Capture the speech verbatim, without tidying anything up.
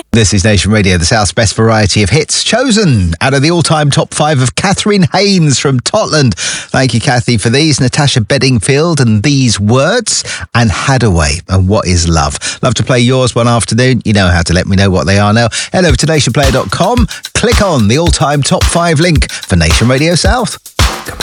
This is Nation Radio, the South's best variety of hits, chosen out of the all-time top five of Catherine Haynes from Totland. Thank you, Kathy, for these. Natasha Bedingfield and These Words, and Hadaway and What Is Love. Love to play yours one afternoon. You know how to let me know what they are now. Head over to nation player dot com, click on the all-time top five link for Nation Radio South.